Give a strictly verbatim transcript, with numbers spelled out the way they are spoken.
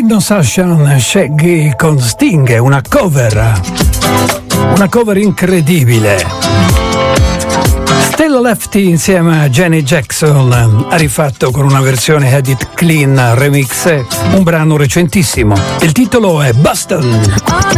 Brandon Sashan, Shaggy con Sting, una cover, una cover incredibile. Stella Lefty insieme a Janet Jackson ha rifatto con una versione Edit Clean remix un brano recentissimo. Il titolo è Boston.